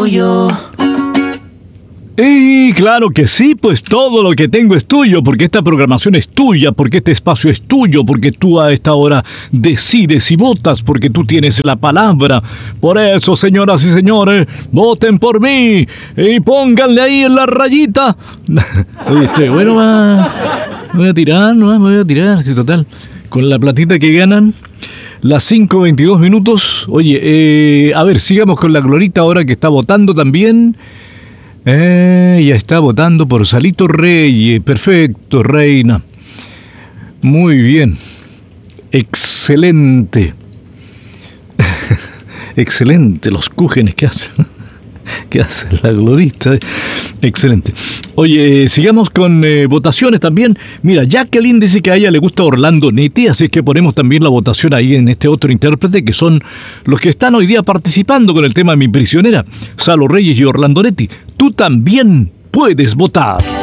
tuyo. Y claro que sí, pues todo lo que tengo es tuyo, porque esta programación es tuya, porque este espacio es tuyo, porque tú a esta hora decides y votas, porque tú tienes la palabra. Por eso, señoras y señores, voten por mí y pónganle ahí en la rayita. Bueno, me voy a tirar, ¿no? Me voy a tirar, sí, total. Con la platita que ganan, las 5:22 minutos. Oye, a ver, sigamos con la Glorita ahora que está votando también. Ya está votando por Salito Reyes. Perfecto, reina. Muy bien. Excelente. Excelente los cúgenes que hacen. ¿Qué hace la Glorita? Excelente. Oye, sigamos con votaciones también. Mira, Jacqueline dice que a ella le gusta Orlando Netti, así que ponemos también la votación ahí en este otro intérprete, que son los que están hoy día participando con el tema Mi Prisionera, Salo Reyes y Orlando Netti. Tú también puedes votar.